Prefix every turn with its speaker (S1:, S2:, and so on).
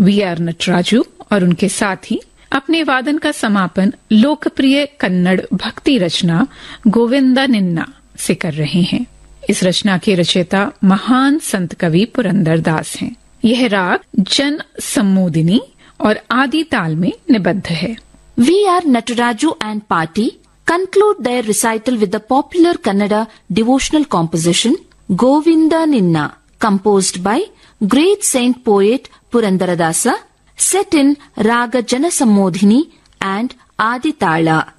S1: We are नटराजू और उनके साथी अपने वादन का समापन लोकप्रिय कन्नड़ भक्ति रचना गोविंदा निन्ना से कर रहे हैं। इस रचना के रचयिता महान संत कवि पुरंदर दास हैं। यह राग जन सम्मोदिनी और आदि ताल में निबद्ध है।
S2: We are नटराजू and party conclude their recital with the popular Kannada devotional composition Govinda Ninna, composed by great saint poet Purandaradasa, set in Raga Janasammodhini and Adi Tala.